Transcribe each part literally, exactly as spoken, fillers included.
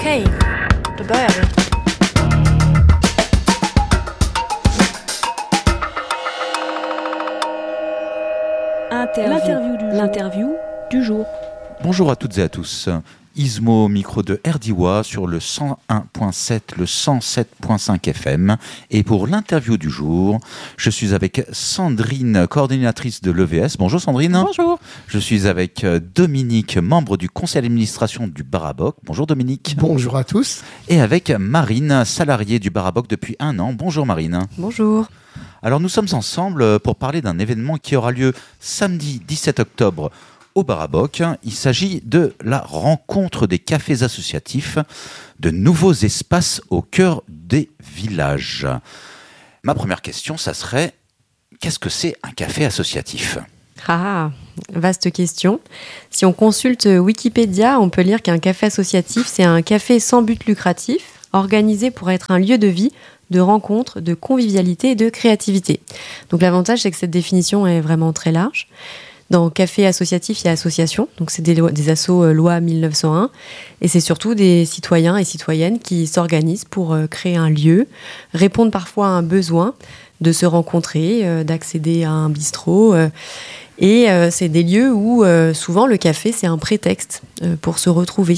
Okej, då börjar vi. L'interview du, L'interview du jour. Bonjour à toutes et à tous. Ismo, micro de Erdiwa sur le cent un virgule sept, le cent sept virgule cinq F M. Et pour l'interview du jour, je suis avec Sandrine, coordinatrice de l'E V S. Bonjour Sandrine. Bonjour. Je suis avec Dominique, membre du conseil d'administration du Baraboc. Bonjour Dominique. Bonjour à tous. Et avec Marine, salariée du Baraboc depuis un an. Bonjour Marine. Bonjour. Alors nous sommes ensemble pour parler d'un événement qui aura lieu samedi dix-sept octobre au Baraboc. Il s'agit de la rencontre des cafés associatifs, de nouveaux espaces au cœur des villages. Ma première question, ça serait, qu'est-ce que c'est un café associatif ? Ah, vaste question. Si on consulte Wikipédia, on peut lire qu'un café associatif, c'est un café sans but lucratif, organisé pour être un lieu de vie, de rencontre, de convivialité et de créativité. Donc l'avantage, c'est que cette définition est vraiment très large. Dans café associatif, il y a association, donc c'est des, lois, des assos euh, loi mille neuf cent un, et c'est surtout des citoyens et citoyennes qui s'organisent pour euh, créer un lieu, répondre parfois à un besoin de se rencontrer, euh, d'accéder à un bistrot, euh, et euh, c'est des lieux où euh, souvent le café c'est un prétexte euh, pour se retrouver.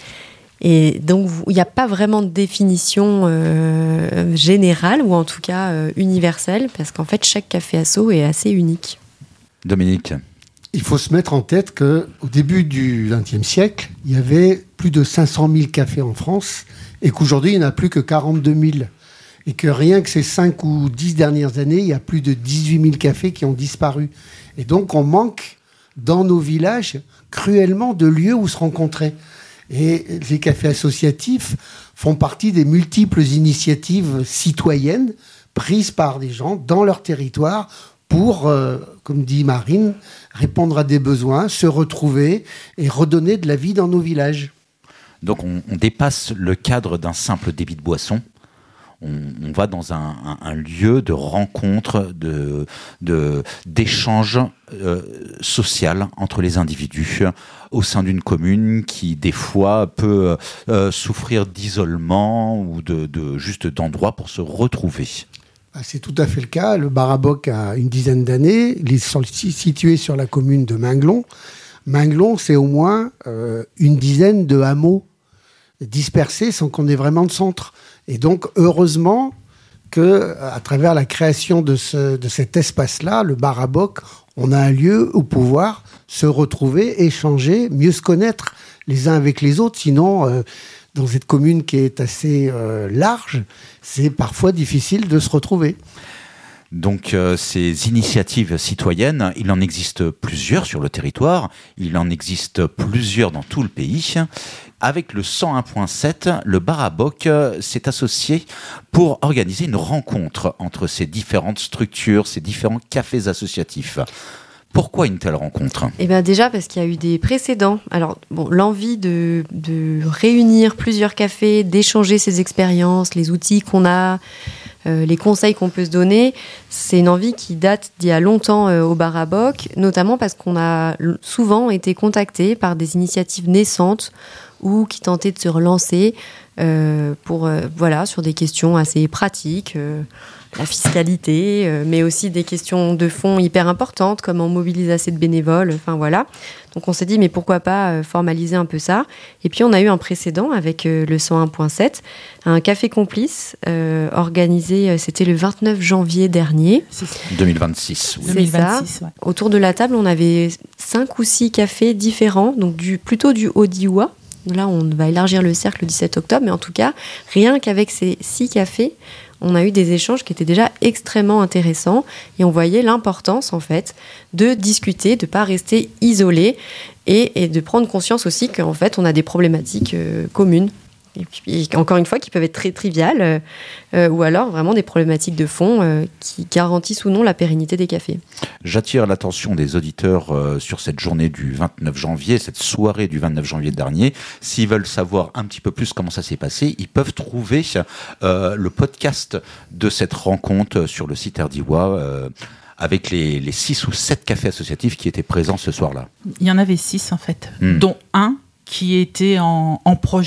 Et donc il n'y a pas vraiment de définition euh, générale, ou en tout cas euh, universelle, parce qu'en fait chaque café asso est assez unique. Dominique. Il faut se mettre en tête qu'au début du vingtième siècle, il y avait plus de cinq cent mille cafés en France et qu'aujourd'hui, il n'y en a plus que quarante-deux mille. Et que rien que ces cinq ou dix dernières années, il y a plus de dix-huit mille cafés qui ont disparu. Et donc, on manque dans nos villages cruellement de lieux où se rencontrer. Et les cafés associatifs font partie des multiples initiatives citoyennes prises par des gens dans leur territoire pour, euh, comme dit Marine, répondre à des besoins, se retrouver et redonner de la vie dans nos villages. Donc on, on dépasse le cadre d'un simple débit de boisson. On, on va dans un, un, un lieu de rencontre, de, de, d'échange euh, social entre les individus au sein d'une commune qui, des fois, peut euh, souffrir d'isolement ou de, de, juste d'endroits pour se retrouver. C'est tout à fait le cas. Le Baraboc a une dizaine d'années. Il est situé sur la commune de Minglon. Minglon, c'est au moins euh, une dizaine de hameaux dispersés sans qu'on ait vraiment de centre. Et donc, heureusement qu'à travers la création de, ce, de cet espace-là, le Baraboc, on a un lieu où pouvoir se retrouver, échanger, mieux se connaître les uns avec les autres. Sinon, euh, dans cette commune qui est assez euh, large, c'est parfois difficile de se retrouver. Donc euh, ces initiatives citoyennes, il en existe plusieurs sur le territoire, il en existe plusieurs dans tout le pays. Avec le cent un virgule sept, le Baraboc euh, s'est associé pour organiser une rencontre entre ces différentes structures, ces différents cafés associatifs. Pourquoi une telle rencontre ? Eh bien déjà parce qu'il y a eu des précédents. Alors bon, l'envie de, de réunir plusieurs cafés, d'échanger ces expériences, les outils qu'on a, euh, les conseils qu'on peut se donner, c'est une envie qui date d'il y a longtemps euh, au Baraboc, notamment parce qu'on a souvent été contactés par des initiatives naissantes ou qui tentaient de se relancer euh, pour, euh, voilà, sur des questions assez pratiques, euh, la fiscalité, euh, mais aussi des questions de fond hyper importantes, comment mobiliser assez de bénévoles, enfin voilà. Donc on s'est dit, mais pourquoi pas euh, formaliser un peu ça ? Et puis on a eu un précédent avec euh, le cent un virgule sept, un café complice euh, organisé, euh, c'était le vingt-neuf janvier dernier. deux mille vingt-six. Oui. C'est deux mille vingt-six, ça. Ouais. Autour de la table, on avait cinq ou six cafés différents, donc du, plutôt du Haut-Diois. Là, on va élargir le cercle le dix-sept octobre, mais en tout cas, rien qu'avec ces six cafés, on a eu des échanges qui étaient déjà extrêmement intéressants et on voyait l'importance, en fait, de discuter, de ne pas rester isolé et, et de prendre conscience aussi qu'en fait, on a des problématiques euh, communes. Et puis, encore une fois, qui peuvent être très triviales, euh, euh, ou alors vraiment des problématiques de fond euh, qui garantissent ou non la pérennité des cafés. J'attire l'attention des auditeurs euh, sur cette journée du vingt-neuf janvier, cette soirée du vingt-neuf janvier dernier. S'ils veulent savoir un petit peu plus comment ça s'est passé, ils peuvent trouver euh, le podcast de cette rencontre sur le site Erdiwa, euh, avec les, les six ou sept cafés associatifs qui étaient présents ce soir-là. Il y en avait six en fait, mmh. dont un qui était en, en projet.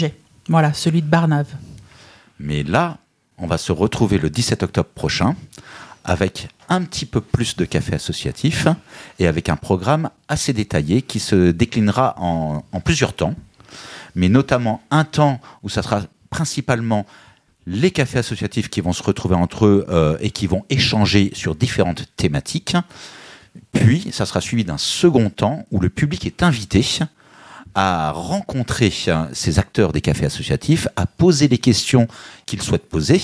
Voilà, celui de Barnave. Mais là, on va se retrouver le dix-sept octobre prochain avec un petit peu plus de café associatif et avec un programme assez détaillé qui se déclinera en, en plusieurs temps, mais notamment un temps où ça sera principalement les cafés associatifs qui vont se retrouver entre eux euh, et qui vont échanger sur différentes thématiques. Puis, ça sera suivi d'un second temps où le public est invité à rencontrer ces acteurs des cafés associatifs, à poser les questions qu'ils souhaitent poser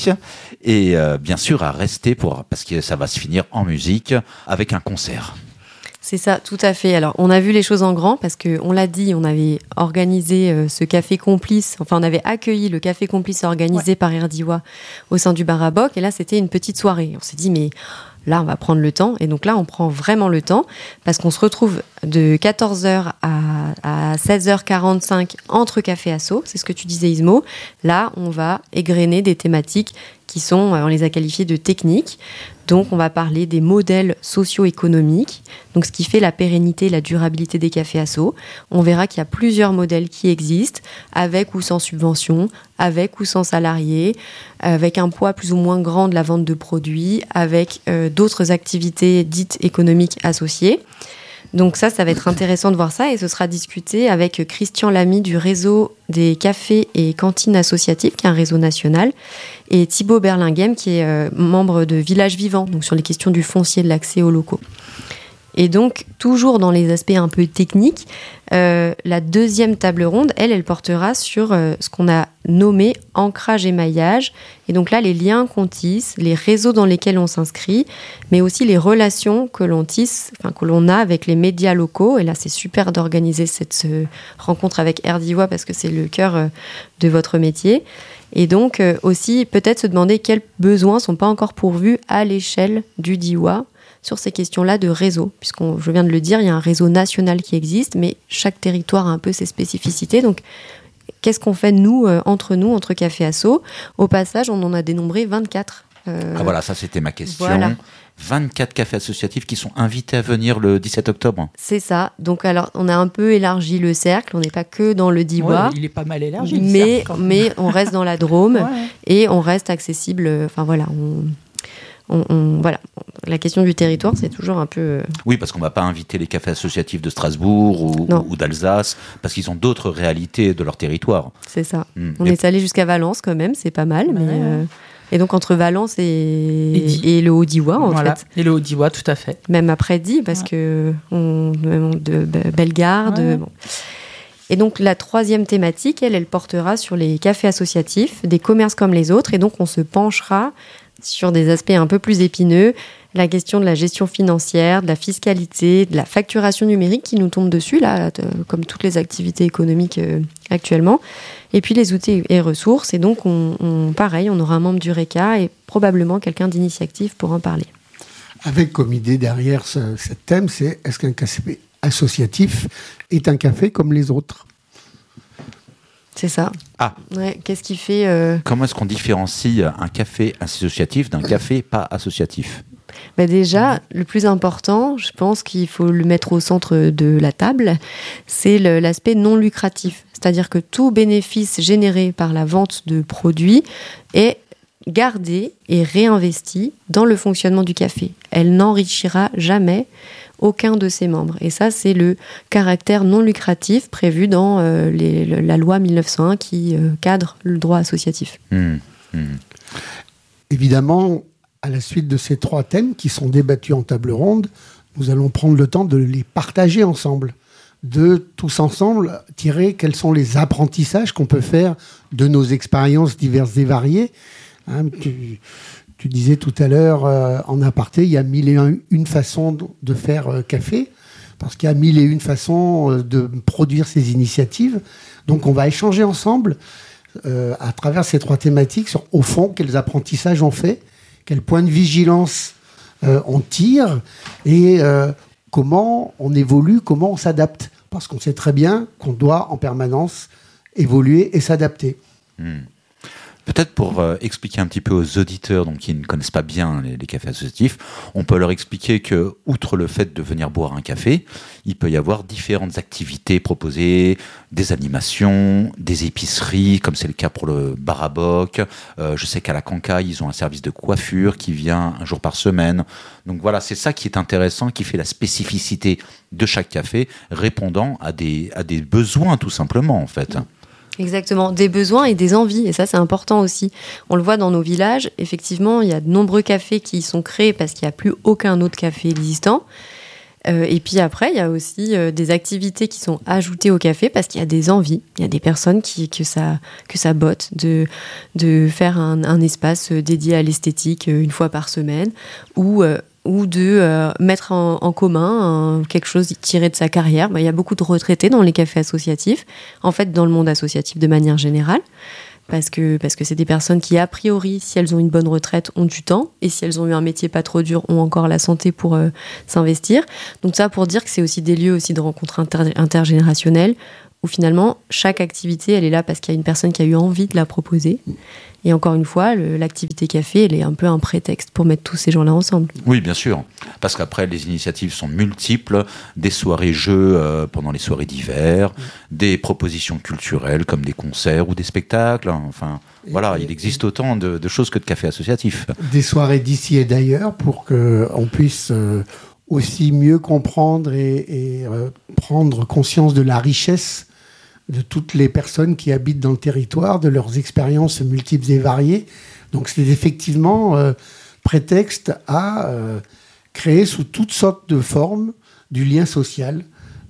et euh, bien sûr à rester pour, parce que ça va se finir en musique avec un concert. C'est ça, tout à fait. Alors, on a vu les choses en grand parce qu'on l'a dit, on avait organisé euh, ce café complice, enfin, on avait accueilli le café complice organisé ouais. par Erdiwa au sein du Bar à Bock, et là, c'était une petite soirée. On s'est dit, mais là, on va prendre le temps. Et donc là, on prend vraiment le temps parce qu'on se retrouve de quatorze heures à, à seize heures quarante-cinq entre café asso. C'est ce que tu disais, Ismo. Là, on va égrener des thématiques qui sont, on les a qualifiées de techniques. Donc, on va parler des modèles socio-économiques, donc ce qui fait la pérennité et la durabilité des cafés asso. On verra qu'il y a plusieurs modèles qui existent, avec ou sans subvention, avec ou sans salariés, avec un poids plus ou moins grand de la vente de produits, avec euh, d'autres activités dites économiques associées. Donc ça, ça va être intéressant de voir ça et ce sera discuté avec Christian Lamy du réseau des cafés et cantines associatifs, qui est un réseau national, et Thibaut Berlinghem, qui est euh, membre de Village Vivant, donc sur les questions du foncier, de l'accès aux locaux. Et donc, toujours dans les aspects un peu techniques, euh, la deuxième table ronde, elle, elle portera sur euh, ce qu'on a nommé ancrage et maillage. Et donc là, les liens qu'on tisse, les réseaux dans lesquels on s'inscrit, mais aussi les relations que l'on tisse, enfin, que l'on a avec les médias locaux. Et là, c'est super d'organiser cette euh, rencontre avec Erdiwa parce que c'est le cœur euh, de votre métier. Et donc, euh, aussi, peut-être se demander quels besoins ne sont pas encore pourvus à l'échelle du D I W A sur ces questions-là de réseau. Puisqu'on, je viens de le dire, il y a un réseau national qui existe, mais chaque territoire a un peu ses spécificités. Donc, qu'est-ce qu'on fait, nous, euh, entre nous, entre Café Asso ? Au passage, on en a dénombré vingt-quatre. Euh, ah voilà, ça c'était ma question. Voilà. vingt-quatre cafés associatifs qui sont invités à venir le dix-sept octobre. C'est ça. Donc, alors, on a un peu élargi le cercle. On n'est pas que dans le D I W A. Ouais, il est pas mal élargi. Mais, cercle, mais on reste dans la Drôme ouais. et on reste accessible. Enfin, voilà, on... On, on, voilà. La question du territoire, c'est toujours un peu... Oui, parce qu'on ne va pas inviter les cafés associatifs de Strasbourg ou, ou d'Alsace, parce qu'ils ont d'autres réalités de leur territoire. C'est ça. Mmh. On et... est allé jusqu'à Valence quand même, c'est pas mal. Ouais, mais, ouais. Euh... Et donc entre Valence et, et, et le Haut-D I W A, en voilà. fait. Et le Haut-D I W A, tout à fait. Même après D I, parce ouais. que on, de Bellegarde... Ouais. Bon. Et donc, la troisième thématique, elle, elle portera sur les cafés associatifs, des commerces comme les autres. Et donc, on se penchera sur des aspects un peu plus épineux, la question de la gestion financière, de la fiscalité, de la facturation numérique qui nous tombe dessus, là, de, comme toutes les activités économiques euh, actuellement, et puis les outils et ressources. Et donc, on, on, pareil, on aura un membre du RECA et probablement quelqu'un d'Initiactive pour en parler. Avec comme idée derrière ce, ce thème, c'est est-ce qu'un café associatif est un café comme les autres ? C'est ça. Ah. Ouais, qu'est-ce qui fait... Euh... Comment est-ce qu'on différencie un café associatif d'un café pas associatif ? Bah déjà, le plus important, je pense qu'il faut le mettre au centre de la table, c'est le, l'aspect non lucratif. C'est-à-dire que tout bénéfice généré par la vente de produits est gardé et réinvesti dans le fonctionnement du café. Elle n'enrichira jamais aucun de ses membres. Et ça, c'est le caractère non lucratif prévu dans euh, les, le, la loi mille neuf cent un qui euh, cadre le droit associatif. Mmh, mmh. Évidemment, à la suite de ces trois thèmes qui sont débattus en table ronde, nous allons prendre le temps de les partager ensemble, de tous ensemble tirer quels sont les apprentissages qu'on peut faire de nos expériences diverses et variées. Hein, tu, Tu disais tout à l'heure, euh, en aparté, il y a mille et un, une façons de faire euh, café, parce qu'il y a mille et une façons euh, de produire ces initiatives. Donc, on va échanger ensemble euh, à travers ces trois thématiques sur, au fond, quels apprentissages on fait, quels points de vigilance euh, on tire et euh, comment on évolue, comment on s'adapte. Parce qu'on sait très bien qu'on doit en permanence évoluer et s'adapter. Mmh. Peut-être pour euh, expliquer un petit peu aux auditeurs donc, qui ne connaissent pas bien les, les cafés associatifs, on peut leur expliquer que, outre le fait de venir boire un café, il peut y avoir différentes activités proposées, des animations, des épiceries, comme c'est le cas pour le Bar à Bock. Euh, je sais qu'à la Cancaille, ils ont un service de coiffure qui vient un jour par semaine. Donc voilà, c'est ça qui est intéressant, qui fait la spécificité de chaque café, répondant à des, à des besoins tout simplement en fait. Exactement, des besoins et des envies, et ça c'est important aussi. On le voit dans nos villages, effectivement, il y a de nombreux cafés qui sont créés parce qu'il n'y a plus aucun autre café existant. Euh, et puis après, il y a aussi euh, des activités qui sont ajoutées au café parce qu'il y a des envies. Il y a des personnes qui, que, ça, que ça botte de, de faire un, un espace dédié à l'esthétique euh, une fois par semaine ou... Euh, ou de euh, mettre en, en commun euh, quelque chose tiré de sa carrière. Bah, il y a beaucoup de retraités dans les cafés associatifs, en fait dans le monde associatif de manière générale, parce que, parce que c'est des personnes qui, a priori, si elles ont une bonne retraite, ont du temps, et si elles ont eu un métier pas trop dur, ont encore la santé pour euh, s'investir. Donc ça pour dire que c'est aussi des lieux aussi de rencontres inter- intergénérationnelles, où finalement, chaque activité, elle est là parce qu'il y a une personne qui a eu envie de la proposer. Et encore une fois, le, l'activité café, elle est un peu un prétexte pour mettre tous ces gens-là ensemble. Oui, bien sûr. Parce qu'après, les initiatives sont multiples. Des soirées-jeux euh, pendant les soirées d'hiver, mmh. des propositions culturelles comme des concerts ou des spectacles. Enfin, et voilà, et il existe autant de, de choses que de cafés associatifs. Des soirées d'ici et d'ailleurs pour qu'on puisse euh, aussi mieux comprendre et, et euh, prendre conscience de la richesse de toutes les personnes qui habitent dans le territoire, de leurs expériences multiples et variées. Donc c'est effectivement euh, prétexte à euh, créer sous toutes sortes de formes du lien social,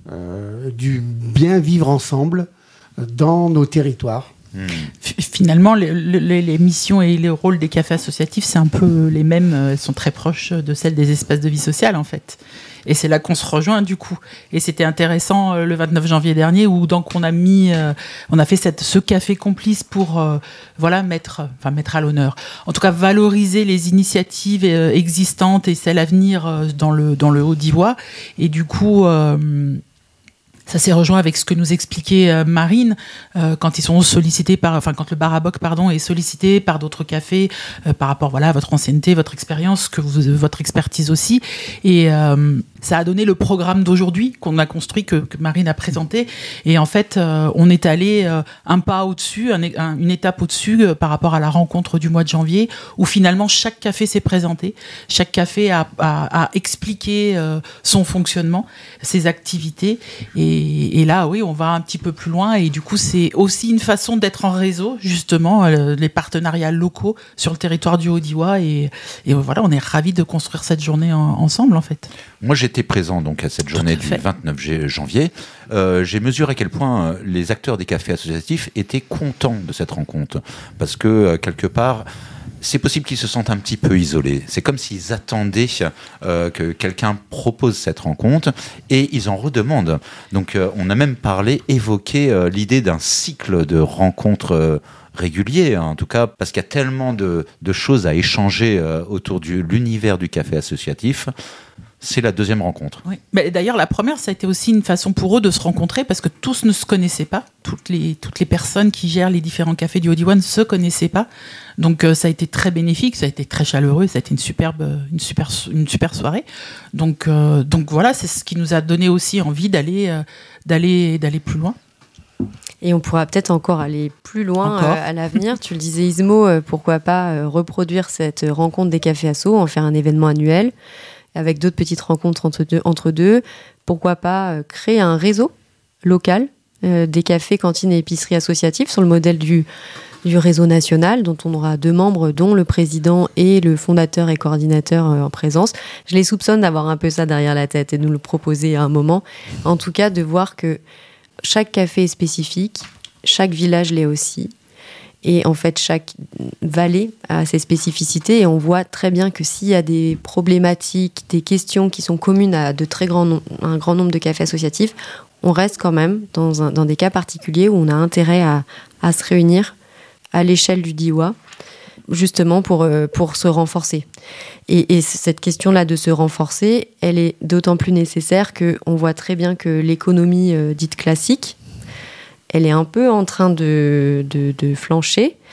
euh, du bien vivre ensemble dans nos territoires. Mmh. Finalement, les, les, les missions et les rôles des cafés associatifs, c'est un peu les mêmes, elles sont très proches de celles des espaces de vie sociale en fait. Et c'est là qu'on se rejoint du coup. Et c'était intéressant euh, le vingt-neuf janvier dernier où donc on a mis, euh, on a fait cette, ce café complice pour euh, voilà mettre, enfin mettre à l'honneur, en tout cas valoriser les initiatives euh, existantes et celles à venir euh, dans le dans le Haut-Diois. Et du coup. Euh, Ça s'est rejoint avec ce que nous expliquait euh, Marine euh, quand ils sont sollicités par, enfin quand le Bar à Bock pardon est sollicité par d'autres cafés euh, par rapport voilà à votre ancienneté, votre expérience, que vous, votre expertise aussi, et euh, ça a donné le programme d'aujourd'hui qu'on a construit, que, que Marine a présenté, et en fait euh, on est allé euh, un pas au-dessus, un, un, une étape au-dessus euh, par rapport à la rencontre du mois de janvier où finalement chaque café s'est présenté, chaque café a, a, a expliqué euh, son fonctionnement, ses activités, et Et, et là, oui, on va un petit peu plus loin. Et du coup, c'est aussi une façon d'être en réseau, justement, euh, les partenariats locaux sur le territoire du Haut-Diois. Et, et voilà, on est ravis de construire cette journée en, ensemble, en fait. Moi, j'étais présent donc à cette journée du vingt-neuf janvier. Euh, j'ai mesuré à quel point les acteurs des cafés associatifs étaient contents de cette rencontre. Parce que, euh, quelque part... c'est possible qu'ils se sentent un petit peu isolés. C'est comme s'ils attendaient euh, que quelqu'un propose cette rencontre et ils en redemandent. Donc euh, on a même parlé, évoqué euh, l'idée d'un cycle de rencontres euh, réguliers, hein, en tout cas, parce qu'il y a tellement de, de choses à échanger euh, autour de l'univers du café associatif. C'est la deuxième rencontre. Oui. Mais d'ailleurs, la première, ça a été aussi une façon pour eux de se rencontrer parce que tous ne se connaissaient pas. Toutes les, toutes les personnes qui gèrent les différents cafés du Haut-Diois ne se connaissaient pas. Donc, euh, ça a été très bénéfique, ça a été très chaleureux, ça a été une superbe, une super, une super soirée. Donc, euh, donc voilà, c'est ce qui nous a donné aussi envie d'aller, euh, d'aller, d'aller plus loin. Et on pourra peut-être encore aller plus loin euh, à l'avenir. Tu le disais, Ismo, euh, pourquoi pas euh, reproduire cette rencontre des cafés assos, en faire un événement annuel, avec d'autres petites rencontres entre deux. Entre deux. Pourquoi pas euh, créer un réseau local euh, des cafés, cantines et épiceries associatives sur le modèle du, du réseau national, dont on aura deux membres, dont le président et le fondateur et coordinateur euh, en présence. Je les soupçonne d'avoir un peu ça derrière la tête et de nous le proposer à un moment. En tout cas, de voir que chaque café est spécifique, chaque village l'est aussi. Et en fait, chaque vallée a ses spécificités et on voit très bien que s'il y a des problématiques, des questions qui sont communes à de très grands nom- un grand nombre de cafés associatifs, on reste quand même dans, un, dans des cas particuliers où on a intérêt à, à se réunir à l'échelle du Diois, justement pour, euh, pour se renforcer. Et, et cette question-là de se renforcer, elle est d'autant plus nécessaire qu'on voit très bien que l'économie euh, dite classique, elle est un peu en train de, de, de flancher.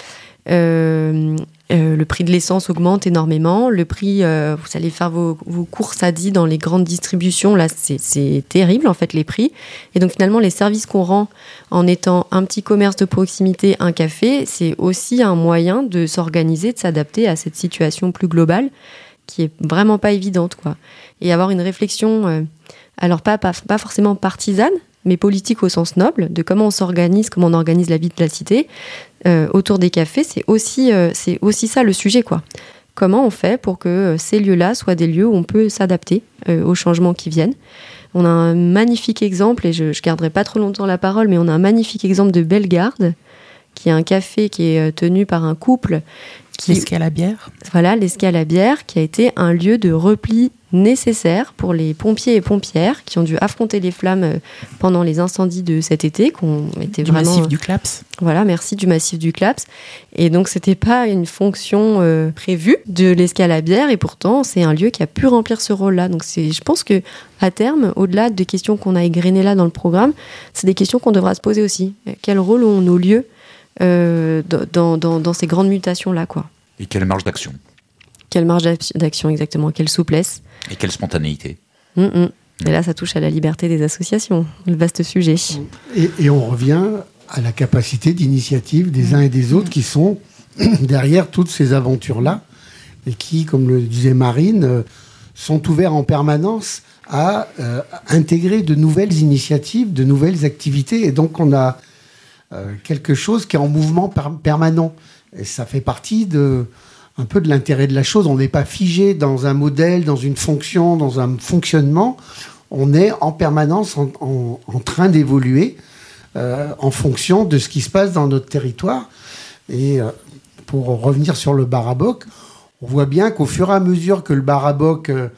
Euh, euh, le prix de l'essence augmente énormément. Le prix, euh, vous allez faire vos, vos courses à dix dans les grandes distributions. Là, c'est, c'est terrible, en fait, les prix. Et donc, finalement, les services qu'on rend en étant un petit commerce de proximité, un café, c'est aussi un moyen de s'organiser, de s'adapter à cette situation plus globale qui est vraiment pas évidente, quoi. Et avoir une réflexion, euh, alors pas, pas, pas forcément partisane, mais politique au sens noble, de comment on s'organise, comment on organise la vie de la cité, euh, autour des cafés, c'est aussi, euh, c'est aussi ça le sujet, quoi. Comment on fait pour que euh, ces lieux-là soient des lieux où on peut s'adapter euh, aux changements qui viennent. On a un magnifique exemple, et je ne garderai pas trop longtemps la parole, mais on a un magnifique exemple de Bellegarde, qui est un café qui est tenu par un couple. Qui, L'Escalabière. Voilà, l'Escalabière, qui a été un lieu de repli nécessaire pour les pompiers et pompières qui ont dû affronter les flammes pendant les incendies de cet été, qu'on était du vraiment... massif du Claps. Voilà, merci, du massif du Claps. Et donc, c'était pas une fonction euh, prévue de l'Escalabière, et pourtant, c'est un lieu qui a pu remplir ce rôle-là. Donc, c'est, je pense que à terme, au-delà des questions qu'on a égrenées là dans le programme, c'est des questions qu'on devra se poser aussi. Quel rôle ont nos lieux euh, dans, dans, dans ces grandes mutations-là, quoi. Et quelle marge d'action? Quelle marge d'action, exactement. Quelle souplesse. Et quelle spontanéité. Mmh-mmh. Et là, ça touche à la liberté des associations, le vaste sujet. Et, et on revient à la capacité d'initiative des uns et des autres qui sont derrière toutes ces aventures-là et qui, comme le disait Marine, euh, sont ouverts en permanence à euh, intégrer de nouvelles initiatives, de nouvelles activités. Et donc, on a euh, quelque chose qui est en mouvement per- permanent. Et ça fait partie de, un peu de l'intérêt de la chose. On n'est pas figé dans un modèle, dans une fonction, dans un fonctionnement. On est en permanence en, en, en train d'évoluer euh, en fonction de ce qui se passe dans notre territoire. Et euh, pour revenir sur le bar à boc, on voit bien qu'au fur et à mesure que le bar à boc euh,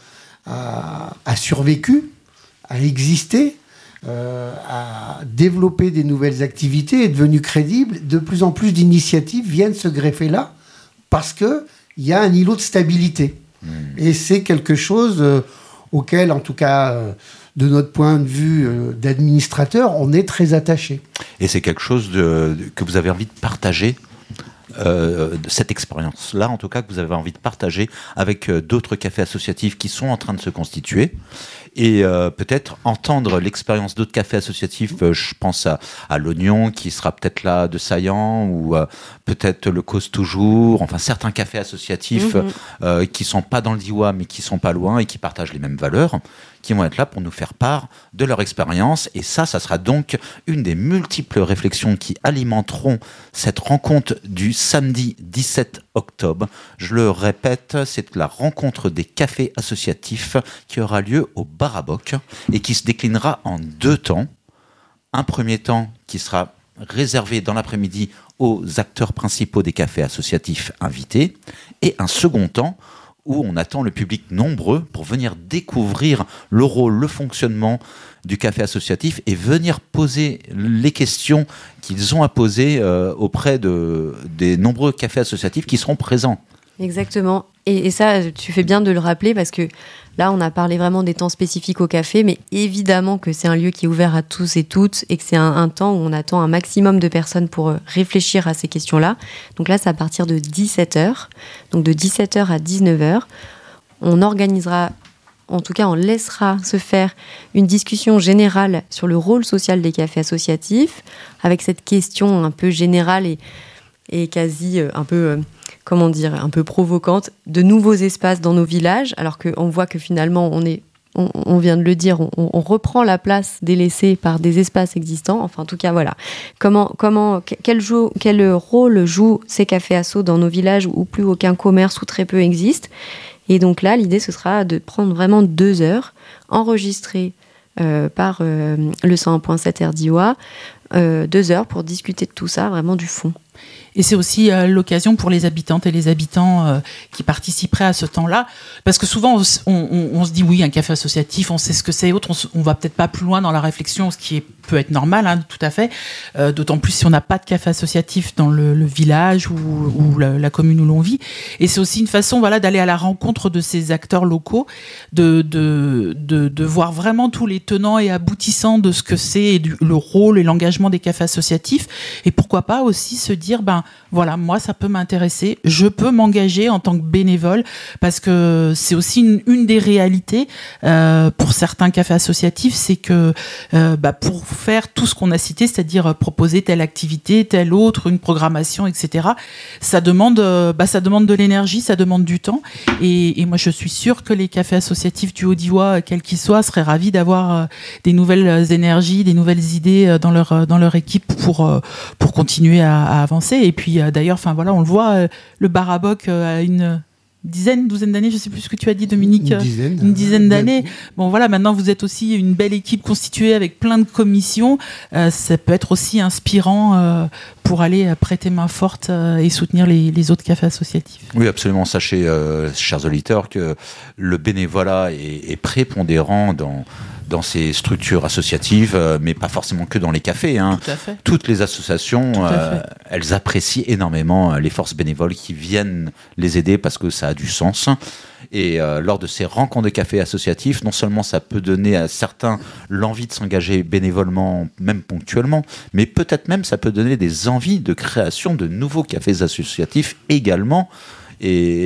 a, a survécu, a existé, euh, a développé des nouvelles activités, est devenu crédible, de plus en plus d'initiatives viennent se greffer là parce qu'il y a un îlot de stabilité. Mmh. Et c'est quelque chose euh, auquel, en tout cas, euh, de notre point de vue euh, d'administrateur, on est très attaché. Et c'est quelque chose de, de, que vous avez envie de partager, euh, cette expérience-là, en tout cas, que vous avez envie de partager avec euh, d'autres cafés associatifs qui sont en train de se constituer. Et euh, peut-être entendre l'expérience d'autres cafés associatifs, euh, je pense à, à l'Oignon qui sera peut-être là de Saillant, ou euh, peut-être le Cause Toujours, enfin certains cafés associatifs mmh. euh, qui sont pas dans le Diois mais qui sont pas loin et qui partagent les mêmes valeurs, qui vont être là pour nous faire part de leur expérience. Et ça, ça sera donc une des multiples réflexions qui alimenteront cette rencontre du samedi dix-sept octobre. Je le répète, c'est la rencontre des cafés associatifs qui aura lieu au Bar à Boc et qui se déclinera en deux temps. Un premier temps qui sera réservé dans l'après-midi aux acteurs principaux des cafés associatifs invités, et un second temps où on attend le public nombreux pour venir découvrir le rôle, le fonctionnement du café associatif et venir poser les questions qu'ils ont à poser euh, auprès de, des nombreux cafés associatifs qui seront présents. Exactement. Et, et ça, tu fais bien de le rappeler parce que là, on a parlé vraiment des temps spécifiques au café, mais évidemment que c'est un lieu qui est ouvert à tous et toutes et que c'est un, un temps où on attend un maximum de personnes pour réfléchir à ces questions-là. Donc là, c'est à partir de dix-sept heures. Donc de dix-sept heures à dix-neuf heures, on organisera, en tout cas, on laissera se faire une discussion générale sur le rôle social des cafés associatifs avec cette question un peu générale et, et quasi un peu... comment dire, un peu provocante, de nouveaux espaces dans nos villages, alors qu'on voit que finalement, on, est, on, on vient de le dire, on, on reprend la place délaissée par des espaces existants. Enfin, en tout cas, voilà. Comment, comment, quel, jou, quel rôle jouent ces cafés assos dans nos villages où plus aucun commerce ou très peu existe? Et donc là, l'idée, ce sera de prendre vraiment deux heures, enregistrées euh, par euh, le cent un point sept R D I O A, euh, deux heures pour discuter de tout ça, vraiment du fond. Et c'est aussi euh, l'occasion pour les habitantes et les habitants euh, qui participeraient à ce temps-là. Parce que souvent, on, on, on se dit, oui, un café associatif, on sait ce que c'est, autre, on, on va peut-être pas plus loin dans la réflexion, ce qui est, peut être normal, hein, tout à fait. Euh, d'autant plus si on n'a pas de café associatif dans le, le village ou, ou la, la commune où l'on vit. Et c'est aussi une façon, voilà, d'aller à la rencontre de ces acteurs locaux, de, de, de, de voir vraiment tous les tenants et aboutissants de ce que c'est, et du, le rôle et l'engagement des cafés associatifs. Et pourquoi pas aussi se dire dire, ben voilà, moi ça peut m'intéresser, je peux m'engager en tant que bénévole, parce que c'est aussi une, une des réalités euh, pour certains cafés associatifs, c'est que euh, bah, pour faire tout ce qu'on a cité, c'est-à-dire proposer telle activité, telle autre, une programmation, et cetera, ça demande, euh, bah, ça demande de l'énergie, ça demande du temps, et, et moi je suis sûre que les cafés associatifs du Haut-Diois, quels qu'ils soient, seraient ravis d'avoir euh, des nouvelles énergies, des nouvelles idées euh, dans leur, euh, dans leur équipe pour, euh, pour continuer à, à avancer. Et puis euh, d'ailleurs, enfin voilà, on le voit, euh, le bar à boc euh, a une dizaine, douzaine d'années, je sais plus ce que tu as dit, Dominique. Une dizaine. Une dizaine euh, d'années. Bon voilà, maintenant vous êtes aussi une belle équipe constituée avec plein de commissions. Euh, ça peut être aussi inspirant euh, pour aller prêter main forte euh, et soutenir les, les autres cafés associatifs. Oui, absolument. Sachez, euh, chers auditeurs, que le bénévolat est, est prépondérant dans dans ces structures associatives, euh, mais pas forcément que dans les cafés. Hein. Tout à fait. Toutes les associations, euh, elles apprécient énormément les forces bénévoles qui viennent les aider parce que ça a du sens. Et euh, lors de ces rencontres de cafés associatifs, non seulement ça peut donner à certains l'envie de s'engager bénévolement, même ponctuellement, mais peut-être même ça peut donner des envies de création de nouveaux cafés associatifs également. Et